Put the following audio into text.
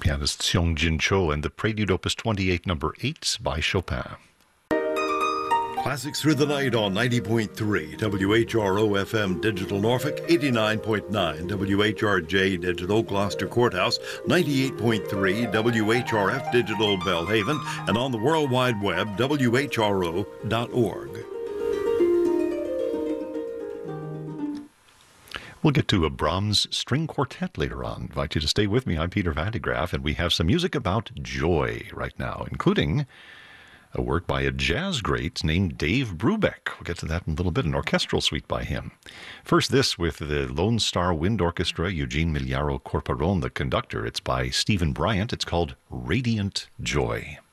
pianist Seong-Jin Cho, and the Prelude Opus 28, number 8 by Chopin. Classics Through the Night on 90.3 WHRO FM Digital Norfolk, 89.9 WHRJ Digital Gloucester Courthouse, 98.3 WHRF Digital Belhaven, and on the World Wide Web, WHRO.org. We'll get to a Brahms string quartet later on. I invite you to stay with me. I'm Peter Van de Graaff, and we have some music about joy right now, including a work by a jazz great named Dave Brubeck. We'll get to that in a little bit, an orchestral suite by him. First, this with the Lone Star Wind Orchestra, Eugene Miliaro Corporon, the conductor. It's by Stephen Bryant. It's called Radiant Joy.